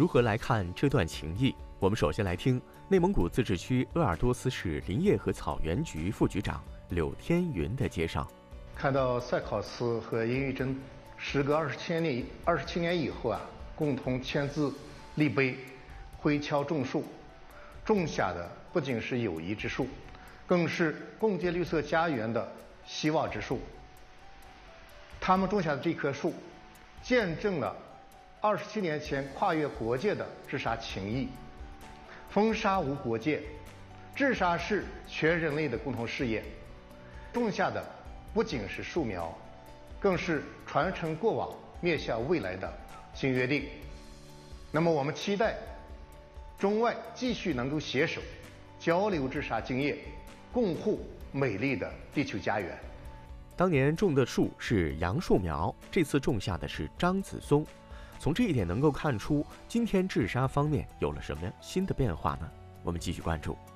如何来看这段情谊？我们首先来听内蒙古自治区鄂尔多斯市林业和草原局副局长柳天云的介绍。 看到赛考斯和殷玉珍时隔27年以后共同签字立碑，挥锹种树，种下的不仅是友谊之树，更是共建绿色家园的希望之树。他们种下的这棵树，见证了27年前跨越国界的治沙情谊。风沙无国界，治沙是全人类的共同事业。种下的不仅是树苗，更是传承过往、面向未来的新约定。那么，我们期待中外继续能够携手交流治沙经验，共护美丽的地球家园。 当年种的树是杨树苗，这次种下的是樟子松。从这一点能够看出，今天治沙方面有了什么新的变化呢？我们继续关注。